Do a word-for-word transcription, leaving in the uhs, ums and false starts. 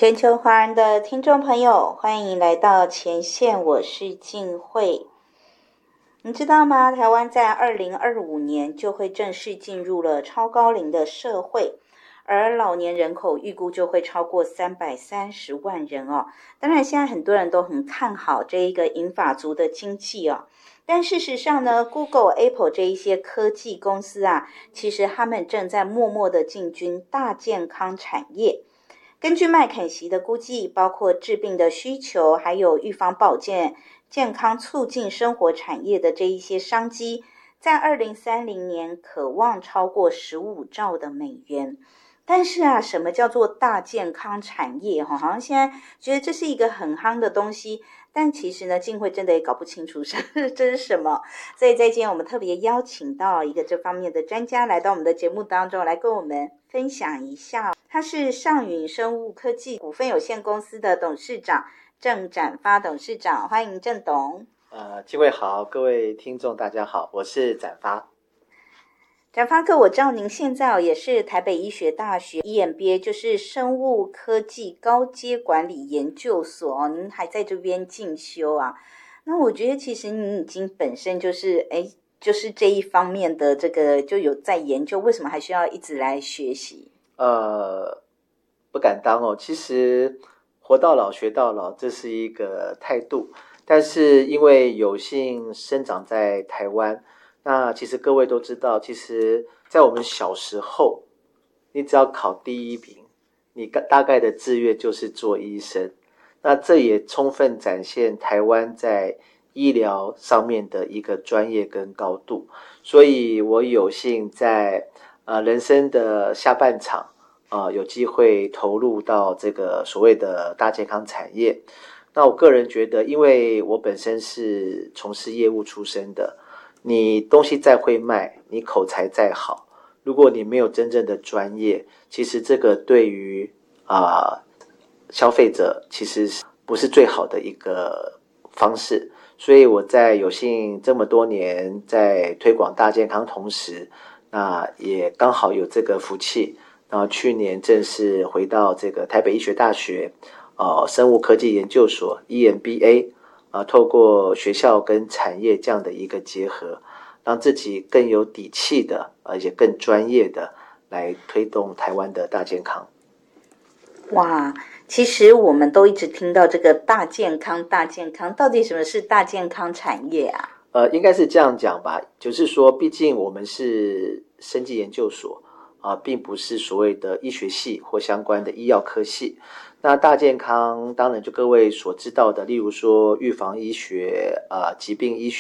全球华人的听众朋友，欢迎来到前线，我是静慧。你知道吗？台湾在二零二五年就会正式进入了超高龄的社会，而老年人口预估就会超过三百三十万人哦。当然，现在很多人都很看好这一个银发族的经济哦。但事实上呢 ，Google、Apple 这一些科技公司啊，其实他们正在默默的进军大健康产业。根据麦肯锡的估计，包括治病的需求，还有预防保健、健康促进生活产业的这一些商机，在二零三零年可望超过十五兆的美元。但是啊，什么叫做大健康产业？好像现在觉得这是一个很夯的东西，但其实呢，静慧真的也搞不清楚是这是什么。所以在今天我们特别邀请到一个这方面的专家来到我们的节目当中，来跟我们分享一下。他是上允生物科技股份有限公司的董事长郑展发董事长，欢迎郑董。 呃，各位好，各位听众大家好，我是展发。 展发哥，我知道您现在也是台北医学大学 E M B A， 就是生物科技高阶管理研究所，您还在这边进修啊。那我觉得其实您已经本身就是哎，就是这一方面的这个就有在研究，为什么还需要一直来学习？ 呃，不敢当哦。其实活到老学到老，这是一个态度。但是因为有幸生长在台湾，那其实各位都知道，其实在我们小时候，你只要考第一名，你大概的志愿就是做医生。那这也充分展现台湾在医疗上面的一个专业跟高度。所以我有幸在呃人生的下半场啊、呃，有机会投入到这个所谓的大健康产业。那我个人觉得，因为我本身是从事业务出身的，你东西再会卖，你口才再好，如果你没有真正的专业，其实这个对于啊、呃、消费者其实不是最好的一个方式。所以我在有幸这么多年在推广大健康同时，那也刚好有这个福气，然后去年正式回到这个台北医学大学呃生物科技研究所 E M B A 啊、呃，透过学校跟产业这样的一个结合，让自己更有底气的，而且更专业的来推动台湾的大健康。 哇，其实我们都一直听到这个大健康大健康，到底什么是大健康产业啊？ 呃，应该是这样讲吧，就是说，毕竟我们是生技研究所啊、呃，并不是所谓的医学系或相关的医药科系。那大健康当然就各位所知道的，例如说预防医学、啊、呃、疾病医学。